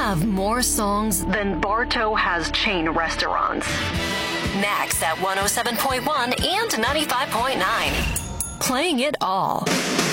have more songs than Bartow has chain restaurants. Next at 107.1 and 95.9. Playing it all.